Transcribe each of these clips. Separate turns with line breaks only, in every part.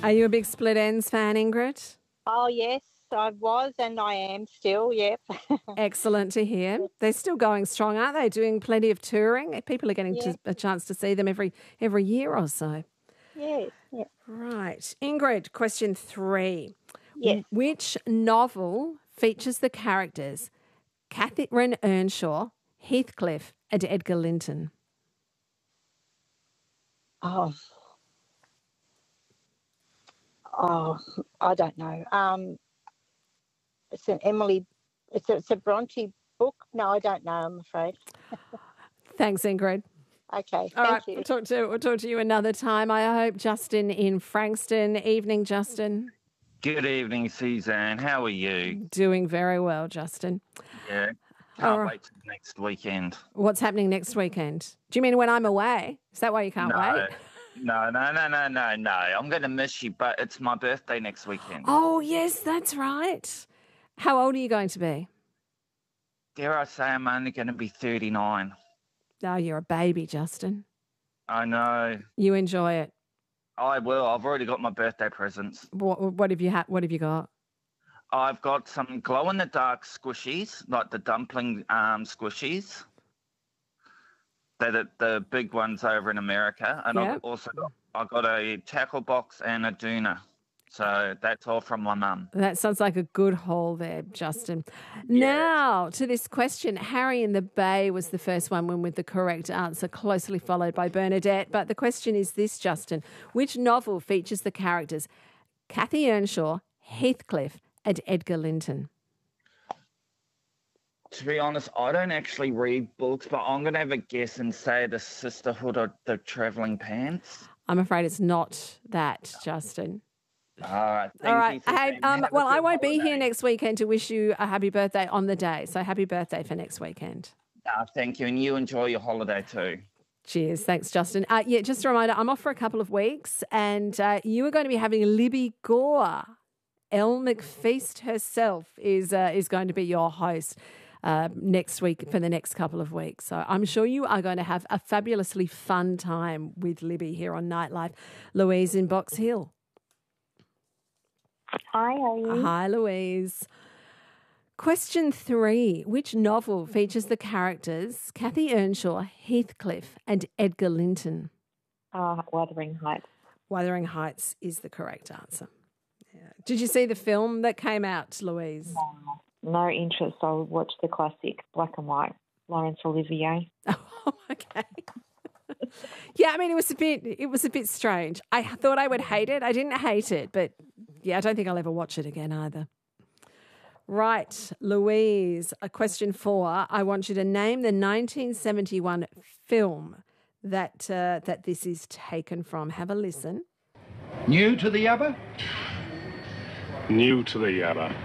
Are you a big Split Ends fan, Ingrid?
Oh, yes, I was and I am still, yep.
Excellent to hear. They're still going strong, aren't they? Doing plenty of touring. People are getting a chance to see them every year or so.
Yes, yes.
Right. Ingrid, question 3.
Yes.
Which novel features the characters Catherine Earnshaw, Heathcliff and Edgar Linton?
Oh, I don't know. It's an Emily, it's a Bronte book. No, I don't know, I'm afraid.
Thanks, Ingrid.
Okay,
All right,
thank you.
we'll talk to you another time. I hope. Justin in Frankston. Evening, Justin.
Good evening, Suzanne. How are you?
Doing very well, Justin.
Yeah. Can't wait till next weekend.
What's happening next weekend? Do you mean when I'm away? Is that why you can't wait?
No. I'm going to miss you, but it's my birthday next weekend.
Oh, yes, that's right. How old are you going to be?
Dare I say I'm only going to be 39.
Oh, you're a baby, Justin.
I know.
You enjoy it.
I will. I've already got my birthday presents.
What have you What have you got?
I've got some glow-in-the-dark squishies, like the dumpling squishies. They're the big ones over in America. And I've also got a tackle box and a doona. So that's all from my mum.
That sounds like a good haul there, Justin. Now, to this question, Harry in the Bay was the first one with the correct answer, closely followed by Bernadette. But the question is this, Justin. Which novel features the characters Cathy Earnshaw, Heathcliff and Edgar Linton?
To be honest, I don't actually read books, but I'm going to have a guess and say The Sisterhood of the Travelling Pants.
I'm afraid it's not that, Justin.
All right.
All right. Hey, well, I won't be here next weekend to wish you a happy birthday on the day. So happy birthday for next weekend.
Thank you. And you enjoy your holiday too.
Cheers. Thanks, Justin. Just a reminder, I'm off for a couple of weeks and you are going to be having Libby Gore. Elle McFeast herself is going to be your host next week for the next couple of weeks. So I'm sure you are going to have a fabulously fun time with Libby here on Nightlife. Louise in Box Hill.
Hi, how are you?
Hi, Louise. Question 3. Which novel features the characters Cathy Earnshaw, Heathcliff and Edgar Linton?
Wuthering Heights.
Wuthering Heights is the correct answer. Yeah. Did you see the film that came out, Louise?
No interest. I'll watch the classic black and white, Laurence Olivier.
Oh, okay. Yeah, I mean, it was a bit strange. I thought I would hate it. I didn't hate it, but yeah, I don't think I'll ever watch it again either. Right, Louise, question 4. I want you to name the 1971 film that this is taken from. Have a listen.
New to the Yabba?
New to the Yabba.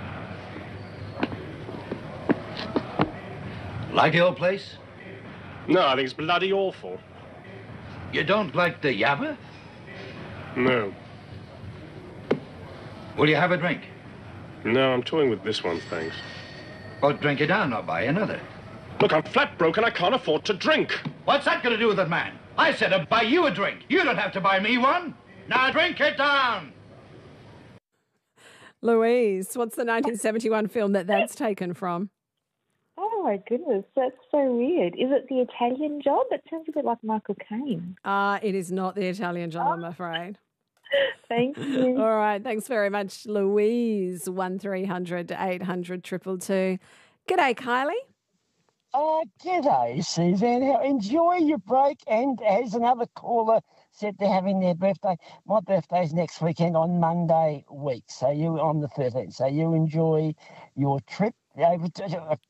Like the old place?
No, I think it's bloody awful.
You don't like the Yabba?
No.
Will you have a drink?
No, I'm toying with this one, thanks.
Well, drink it down, I'll buy another.
Look, I'm flat broke and I can't afford to drink.
What's that going to do with it, man? I said I'd buy you a drink. You don't have to buy me one. Now drink it down.
Louise, what's the 1971 film that's taken from?
Oh, my goodness. That's so weird. Is it The Italian Job? It sounds a bit like Michael Caine.
It is not The Italian Job, I'm afraid.
Thank you.
All right. Thanks very much, Louise. 1300 800 222. G'day, Kylie.
G'day, Suzanne. Enjoy your break. And as another caller said, they're having their birthday. My birthday's next weekend on Monday week. So you on the 13th. So you enjoy your trip over to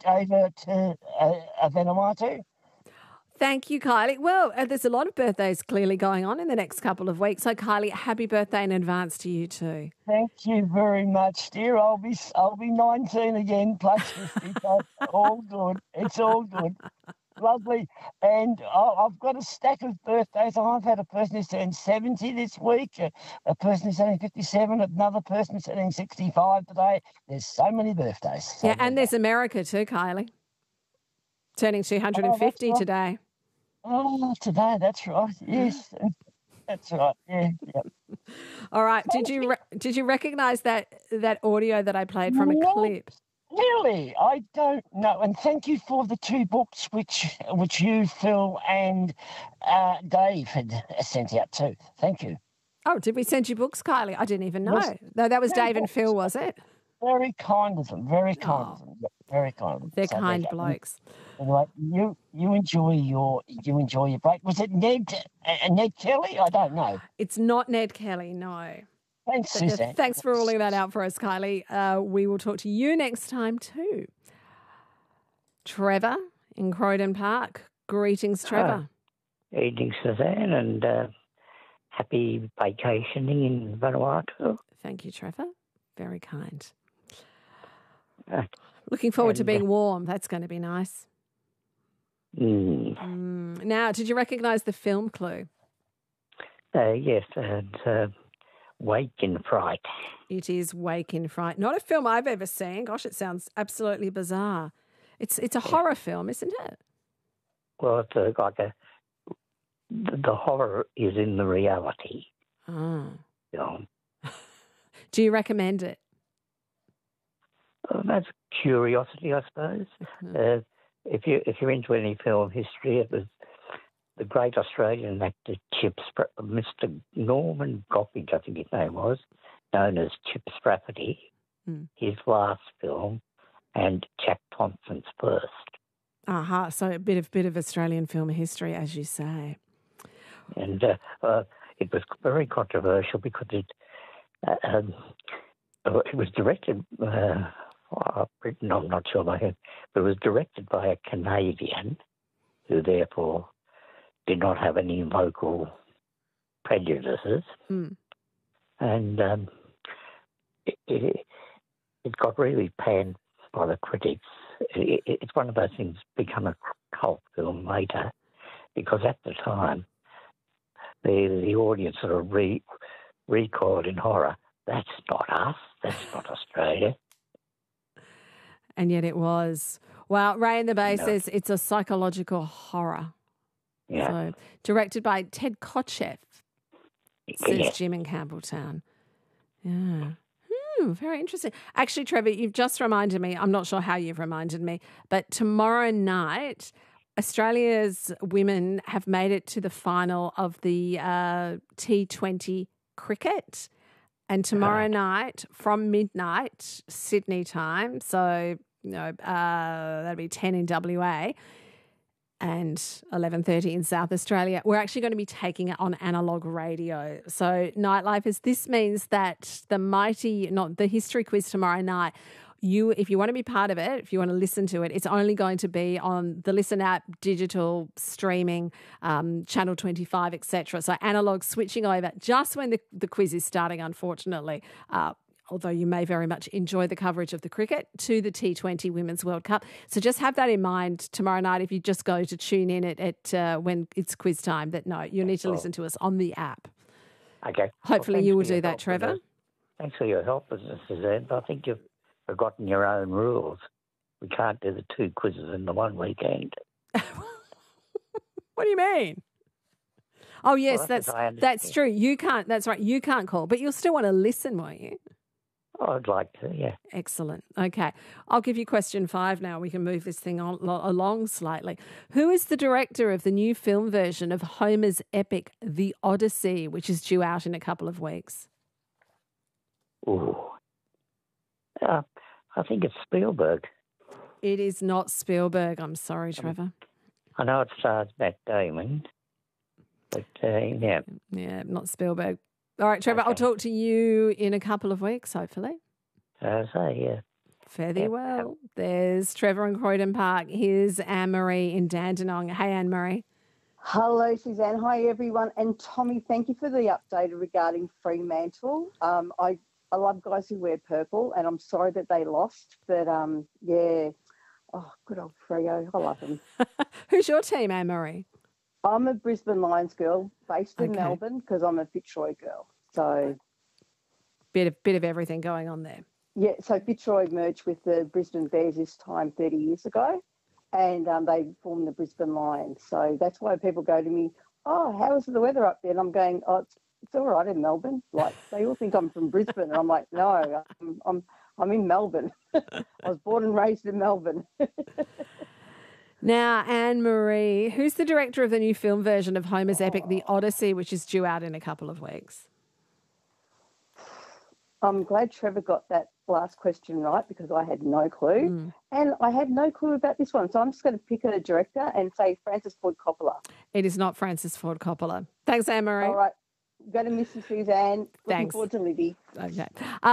Vanuatu.
Thank you, Kylie. Well, there's a lot of birthdays clearly going on in the next couple of weeks. So, Kylie, happy birthday in advance to you too.
Thank you very much, dear. I'll be 19 again, plus 50. So all good. It's all good. Lovely. And I've got a stack of birthdays. I've had a person who's turned 70 this week, a person who's turning 57, another person who's turning 65 today. There's so many birthdays.
Yeah, and there's America too, Kylie. Turning 250 today.
Oh, today, that's right. Yes, that's right. Yeah.
All right. Did you recognise that audio that I played from a
No.
clip?
Really, I don't know. And thank you for the two books which you, Phil, and Dave had sent out too. Thank you.
Oh, did we send you books, Kylie? I didn't even know.
Yes.
No, that was
Yeah,
Dave and
books.
Phil, was it?
Very kind of them. Very kind of them. Yeah, very kind of them.
They're
So
kind
there you go.
blokes.
Anyway, you enjoy your break. Was it Ned Kelly? I don't know.
It's not Ned Kelly, no.
Thanks,
But,
Suzanne.
thanks for ruling that out for us, Kylie. We will talk to you next time too. Trevor in Croydon Park. Greetings, Trevor.
Evening, Suzanne, and happy vacationing in Vanuatu.
Thank you, Trevor. Very kind.
Uh,
Looking forward to
and,
being warm. That's going to be nice.
mm,
Now, did you recognise the film clue?
yes, and Wake in Fright.
It is Wake in Fright. Not a film I've ever seen. Gosh, it sounds absolutely bizarre. It's a horror film, isn't it?
Well, it's the horror is in the reality.
Oh.
Film.
Do you recommend it?
That's curiosity, I suppose. If you're into any film history, it was the great Australian actor Mr. Norman Goffridge, I think his name was, known as Chip Sprafferty, his last film, and Jack Thompson's first.
Aha, so a bit of Australian film history, as you say.
And it was very controversial because it was directed, Britain, I'm not sure by whom, but it was directed by a Canadian who therefore did not have any local prejudices. And it got really panned by the critics. It's one of those things become a cult film later because at the time the audience sort of recoiled in horror. That's not us. That's not Australia.
And yet it was. Well, Ray in the Bay says it's a psychological horror.
Yeah.
So, directed by Ted Kotcheff, says
Yeah.
Jim in Campbelltown. Yeah. Very interesting. Actually, Trevor, you've just reminded me, I'm not sure how you've reminded me, but tomorrow night, Australia's women have made it to the final of the T20 cricket. And tomorrow night from midnight, Sydney time, so that'll be 10 in WA and 11:30 in South Australia, we're actually going to be taking it on analog radio. So Nightlife this means that the history quiz tomorrow night, if you want to be part of it, if you want to listen to it, it's only going to be on the Listen app, digital streaming, Channel 25, etc. So analog switching over just when the quiz is starting, unfortunately, although you may very much enjoy the coverage of the cricket, to the T20 Women's World Cup. So just have that in mind tomorrow night if you just go to tune in at when it's quiz time, that you need to listen to us on the app.
Okay.
Hopefully you will do that, Trevor.
Thanks for your help, Suzanne. I think you've forgotten your own rules. We can't do the two quizzes in the one weekend.
What do you mean? Oh, yes,
well,
that's true. You can't. That's right. You can't call, but you'll still want to listen, won't you?
Oh, I'd like to, yeah.
Excellent. Okay. I'll give you question 5 now. We can move this thing along slightly. Who is the director of the new film version of Homer's epic The Odyssey, which is due out in a couple of weeks?
Ooh. I think it's Spielberg.
It is not Spielberg. I'm sorry, Trevor.
I know it stars Matt Damon, but yeah.
Yeah, not Spielberg. All right, Trevor, okay. I'll talk to you in a couple of weeks, hopefully.
Yeah.
Fare thee well. There's Trevor in Croydon Park. Here's Anne-Marie in Dandenong. Hey, Anne-Marie.
Hello, Suzanne. Hi, everyone. And Tommy, thank you for the update regarding Fremantle. I love guys who wear purple, and I'm sorry that they lost. But, yeah. Oh, good old Freo. I love him.
Who's your team, Anne-Marie?
I'm a Brisbane Lions girl based in Melbourne because I'm a Fitzroy girl. So
bit of everything going on there.
Yeah, so Fitzroy merged with the Brisbane Bears this time 30 years ago, and they formed the Brisbane Lions. So that's why people go to me, oh, how is the weather up there? And I'm going, oh, it's it's all right in Melbourne. Like, they all think I'm from Brisbane. And I'm like, no, I'm in Melbourne. I was born and raised in Melbourne.
Now, Anne-Marie, who's the director of the new film version of Homer's epic, The Odyssey, which is due out in a couple of weeks?
I'm glad Trevor got that last question right because I had no clue. And I had no clue about this one. So I'm just going to pick a director and say Francis Ford Coppola.
It is not Francis Ford Coppola. Thanks, Anne-Marie.
All right. Go to Mrs. Suzanne. Looking
Thanks.
forward to Libby.
Okay.